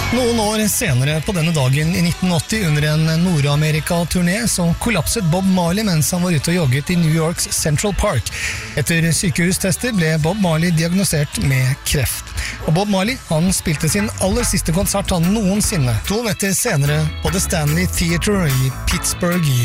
Noen år senere på denne dagen i 1980 under en Nord-Amerika-turné så kollapset Bob Marley mens han var ute og jogget i New Yorks Central Park. Etter sykehustester ble Bob Marley diagnosert med kreft. Og Bob Marley han spilte sin aller siste konsert han noensinne 2 netter senere på The Stanley Theatre i Pittsburgh i